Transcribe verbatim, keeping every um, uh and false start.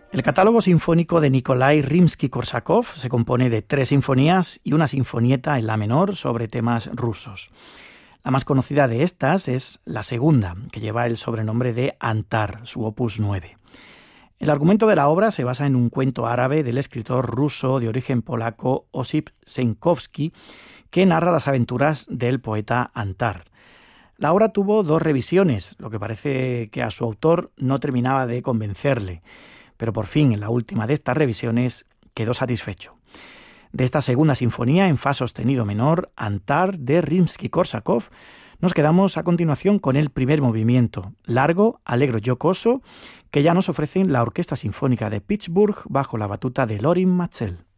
El catálogo sinfónico de Nikolai Rimsky-Korsakov se compone de tres sinfonías y una sinfonieta en la menor sobre temas rusos. La más conocida de estas es la segunda, que lleva el sobrenombre de Antar, su opus nueve. El argumento de la obra se basa en un cuento árabe del escritor ruso de origen polaco Osip Senkowski, que narra las aventuras del poeta Antar. La obra tuvo dos revisiones, lo que parece que a su autor no terminaba de convencerle, pero por fin en la última de estas revisiones quedó satisfecho. De esta segunda sinfonía en fa sostenido menor, Antar de Rimsky-Korsakov, nos quedamos a continuación con el primer movimiento, largo, alegro y jocoso, que ya nos ofrecen la Orquesta Sinfónica de Pittsburgh bajo la batuta de Lorin Maazel.